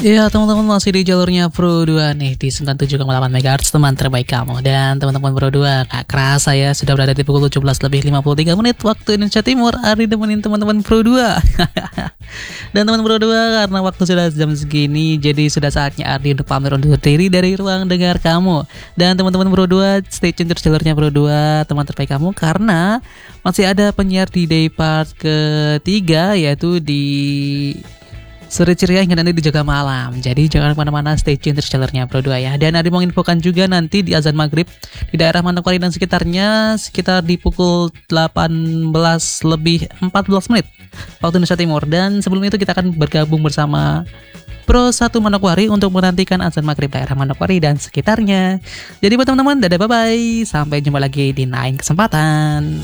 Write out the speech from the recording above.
Ya teman-teman, masih di jalurnya Pro 2 nih di 97,8 MHz, teman terbaik kamu. Dan teman-teman Pro 2, gak kerasa ya sudah berada di pukul 17:53 waktu Indonesia Timur. Ari nemenin teman-teman Pro 2. Dan teman Pro 2, karena waktu sudah jam segini, jadi sudah saatnya Ardi untuk pamer undur diri dari ruang dengar kamu. Dan teman-teman Pro 2, stay tune terus jalurnya Pro 2, teman terbaik kamu, karena masih ada penyiar di day part ketiga, yaitu di sore ceria hingga nanti dijaga malam. Jadi jangan kemana-mana, stay tune terus jalurnya Pro 2 ya. Dan Adi menginfokan juga nanti di azan maghrib di daerah Manokwari dan sekitarnya sekitar di pukul 18:14 waktu Indonesia Timur. Dan sebelum itu kita akan bergabung bersama Pro 1 Manokwari untuk menantikan azan maghrib daerah Manokwari dan sekitarnya. Jadi buat teman-teman, dadah, bye-bye. Sampai jumpa lagi di lain kesempatan.